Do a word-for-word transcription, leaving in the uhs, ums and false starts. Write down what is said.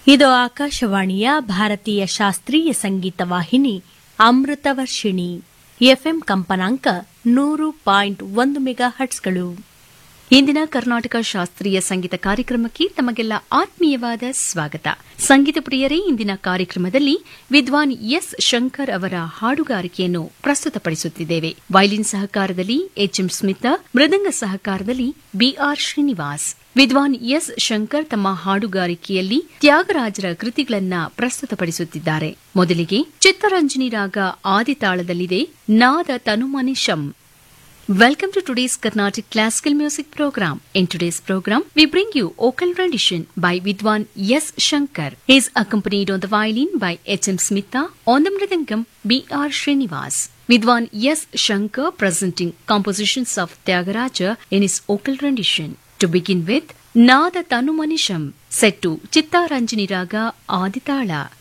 ಇದು ಆಕಾಶವಾಣಿಯ ಭಾರತೀಯ ಶಾಸ್ತ್ರೀಯ ಸಂಗೀತ ವಾಹಿನಿ ಅಮೃತವರ್ಷಿಣಿ ಎಫ್ಎಂ ಕಂಪನಾಂಕ ನೂರು ಪಾಯಿಂಟ್ ಒಂದು ಮೆಗಾ ಹರ್ಟ್ಸ್ಗಳು. ಇಂದಿನ ಕರ್ನಾಟಕ ಶಾಸ್ತ್ರೀಯ ಸಂಗೀತ ಕಾರ್ಯಕ್ರಮಕ್ಕೆ ತಮಗೆಲ್ಲ ಆತ್ಮೀಯವಾದ ಸ್ವಾಗತ. ಸಂಗೀತ ಪ್ರಿಯರೇ, ಇಂದಿನ ಕಾರ್ಯಕ್ರಮದಲ್ಲಿ ವಿದ್ವಾನ್ ಎಸ್ ಶಂಕರ್ ಅವರ ಹಾಡುಗಾರಿಕೆಯನ್ನು ಪ್ರಸ್ತುತಪಡಿಸುತ್ತಿದ್ದೇವೆ. ವೈಲಿನ್ ಸಹಕಾರದಲ್ಲಿ ಎಚ್ಎಂ ಸ್ಮಿತಾ, ಮೃದಂಗ ಸಹಕಾರದಲ್ಲಿ ಬಿಆರ್ ಶ್ರೀನಿವಾಸ್. ವಿದ್ವಾನ್ ಎಸ್ ಶಂಕರ್ ತಮ್ಮ ಹಾಡುಗಾರಿಕೆಯಲ್ಲಿ ತ್ಯಾಗರಾಜರ ಕೃತಿಗಳನ್ನ ಪ್ರಸ್ತುತಪಡಿಸುತ್ತಿದ್ದಾರೆ. ಮೊದಲಿಗೆ ಚಿತ್ತರಂಜನಿ ರಾಗ ಆದಿತಾಳದಲ್ಲಿದೆ ನಾದ ತನುಮನಿಷಂ. Welcome to today's Carnatic Classical Music Program. In today's program, we bring you vocal rendition by Vidwan S. Shankar. He is accompanied on the violin by H M Smita, on the mridangam B R Srinivas. Vidwan S. Shankar presenting compositions of Tyagaraja in his vocal rendition. To begin with, Nada Tanumanisham, set to Chittaranjani Raga Aditala.